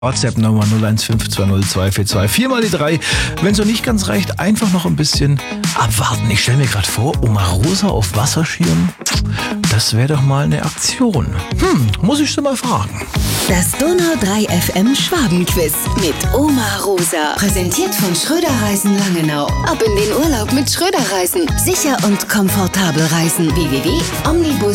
WhatsApp Nummer 01520242. 4 mal die 3. Wenn es noch nicht ganz reicht, einfach noch ein bisschen abwarten. Ich stelle mir gerade vor, Oma Rosa auf Wasserskiern. Das wäre doch mal eine Aktion. Muss ich sie mal fragen. Das Donau 3 FM Schwabenquiz mit Oma Rosa. Präsentiert von Schröder Reisen Langenau. Ab in den Urlaub mit Schröder Reisen. Sicher und komfortabel reisen. www.omnibus